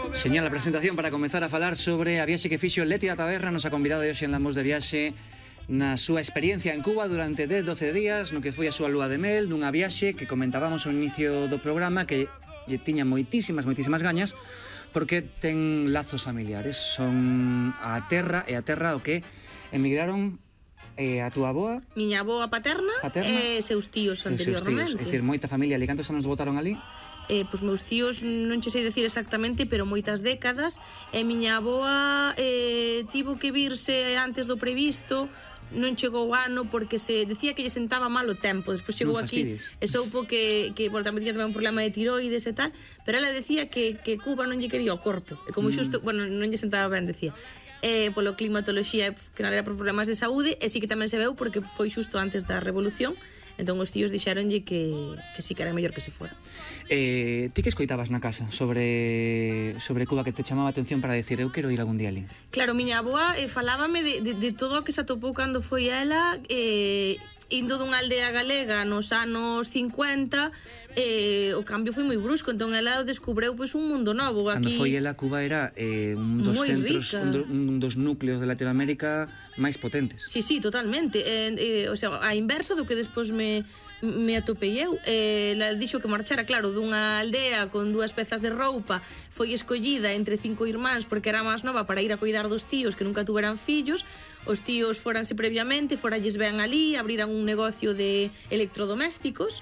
Señala a presentación para comezar a falar sobre a viaxe que fixo Leti da Taberna, nosa convidada de hoxe en Lamos de Viaxe, na súa experiencia en Cuba durante 10-12 días, no que foi a súa lúa de mel, nunha viaxe que comentábamos ao inicio do programa que lle tiña moitísimas gañas, porque ten lazos familiares. Son a terra o que emigraron a túa avoa, miña avoa paterna e seus tíos anteriormente. É dicir, moita familia ali. Cantos anos votaron ali? Pois meus tíos non che sei decir exactamente, pero moitas décadas. E miña avoa tivo que virse antes do previsto, non chegou o ano porque se decía que lle sentaba mal o tempo. Despois chegou aquí e soupo que tamén tiña tamén un problema de tiroides e tal, pero ela decía que Cuba non lle quería o corpo, e como xusto, bueno, non lle sentaba ben, decía, polo climatoloxía, que non era por problemas de saúde, e sí que tamén se veu porque foi xusto antes da revolución. Entón os tíos dixéronlle que sí que era mellor que se fora. Ti que escoitabas na casa sobre Cuba que te chamaba a atención para decir eu quero ir algún día ali? Claro, miña avoa falábame de todo o que se atopou cando foi ela, indo dunha aldea galega nos anos 50, o cambio foi moi brusco, entón ela descubreu pois un mundo novo. Cando foi ela, Cuba era un dos centros, un dos núcleos de Latinoamérica máis potentes. Sí, totalmente. O sea, a inversa do que despois me atopei eu. Ela dixo que marchara, claro, dunha aldea con 2 pezas de roupa, foi escollida entre 5 irmáns porque era máis nova para ir a cuidar dos tíos que nunca tuveran fillos. Os tíos foranse previamente, foralles ben ali, abriran un negocio de electrodomésticos.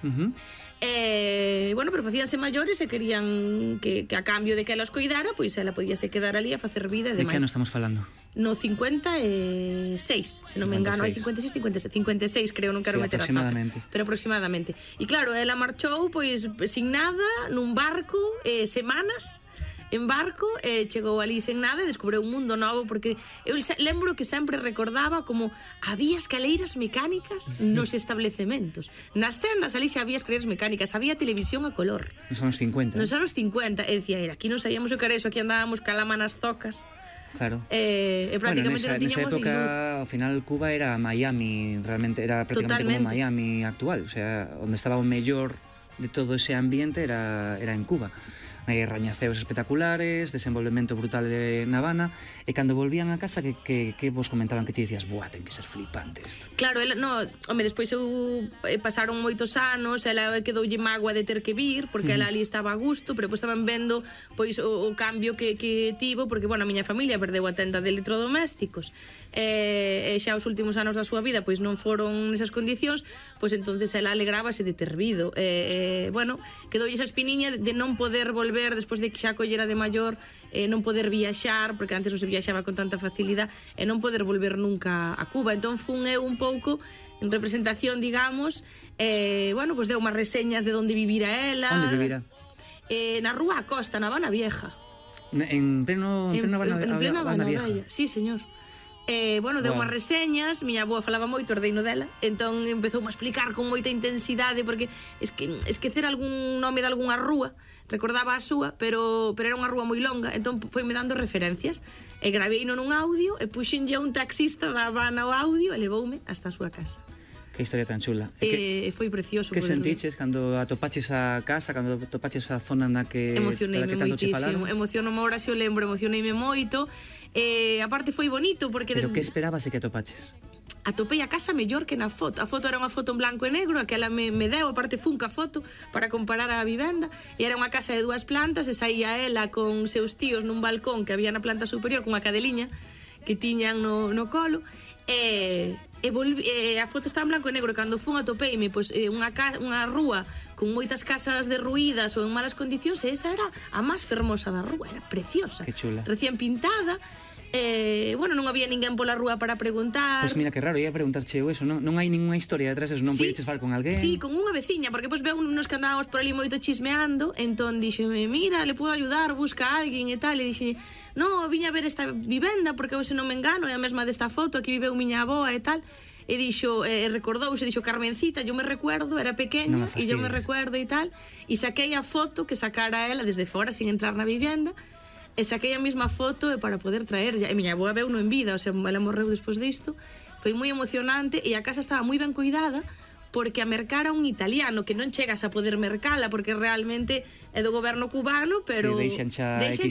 Bueno, pero facíanse maiores e querían que a cambio de que ela os coidara, pois ela podíase quedar ali a facer vida e demais. De que ano estamos falando? No 56, se non me engano, hai 56, 56, creo, non quero meter a faca, pero aproximadamente. E claro, ela marchou pois sin nada, nun barco, semanas en barco, chegou ali sen nada e descubreu un mundo novo, porque eu lembro que sempre recordaba como había escaleiras mecánicas nos establecementos, nas tendas ali xa había escaleiras mecánicas, había televisión a color nos anos 50, e decía, aquí non sabíamos o que era eso, aquí andábamos calama nas zocas. Claro. Prácticamente bueno, nesa época, ao final, Cuba era Miami, realmente era prácticamente como Miami actual, o sea, onde estaba o mellor de todo ese ambiente era en Cuba. Rañaceos espectaculares, desenvolvemento brutal na Habana, e cando volvían a casa que vos comentaban, que ti dicías, buah, ten que ser flipante isto. Claro, ela, despois pasaron moitos anos, ela quedoulle mágoa de ter que vir, porque ela ali estaba a gusto, pero depois estaban vendo pois o cambio que tivo, porque, bueno, a miña familia perdeu a tenda de electrodomésticos, e xa os últimos anos da súa vida pois non foron nesas condicións, pois entonces ela alegrábase de ter vido, bueno, quedoulle esa espiniña de non poder volver despois de que xa collera de maior, non poder viaxar, porque antes non se viaxaba con tanta facilidade, e non poder volver nunca a Cuba. Entón fun eu un pouco en representación, digamos, bueno, pois deu unhas reseñas de onde vivira ela. Onde vivira? Na Rúa Acosta, na Habana Vieja. En plena Habana Vieja? Sí, señor. Bueno, deu unhas reseñas, miña avoa falaba moito, ordeino dela, entón empezou a explicar con moita intensidade, porque esquecer algún nome de algunha rúa, recordaba a súa, pero era unha rúa moi longa, entón foime dando referencias, e graveino nun audio, e puxenlle a un taxista da Habana o audio, e levoume hasta a súa casa. Que historia tan chula. Foi precioso. Que sentiches cando atopaches a casa, cando atopaches a zona na que emocioneime moitísimo, emociono-me ahora se o lembro, emocioneime moito. Aparte foi bonito porque... Pero que esperabas que atopaches? Atopei a casa mellor que na foto. A foto era unha foto en blanco e negro, a que ela me deu, aparte fun ca foto para comparar a vivenda, e era unha casa de 2 plantas, e saía ela con seus tíos nun balcón que había na planta superior, cunha cadeliña que tiñan no colo, a foto estaba en blanco e negro, e cando fun atopeime pois, unha rúa con moitas casas derruídas ou en malas condicións, e esa era a máis fermosa da rúa, era preciosa, que chula, recién pintada. Bueno, non había ninguén pola rúa para preguntar. Pois mira, que raro, ia preguntarche eu eso, non hai ninguna historia detrás deso, non podeches falar con alguén? Sí, con unha veciña, porque pois veu uns que andábamos por ali moito chismeando, entón dixeme, mira, le podo ayudar, busca a alguén e tal, e dixeme, no, viña a ver esta vivenda, porque eu se non me engano, é a mesma desta foto, aquí viveu miña avoa e tal, e dixo, recordouse, dixo, Carmencita, yo me recuerdo, era pequeña, e yo me recuerdo e tal, e saquei a foto que sacara ela desde fora, sin entrar na vivenda, e saquei a mesma foto para poder traer, e miña avoa veu no en vida, o sea, ela morreu despois disto, foi moi emocionante, e a casa estaba moi ben cuidada, porque a mercara un italiano, que non chegas a poder mercala, porque realmente é do goberno cubano, pero sí, deixan xa X